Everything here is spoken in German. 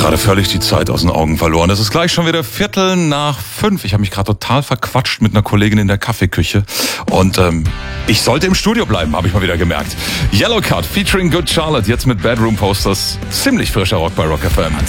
gerade völlig die Zeit aus den Augen verloren. Es ist gleich schon wieder 4:45. Ich habe mich gerade total verquatscht mit einer Kollegin in der Kaffeeküche. Und ich sollte im Studio bleiben, habe ich mal wieder gemerkt. Yellowcard featuring Good Charlotte, jetzt mit Bedroom Posters. Ziemlich frischer Rock bei Rock FM.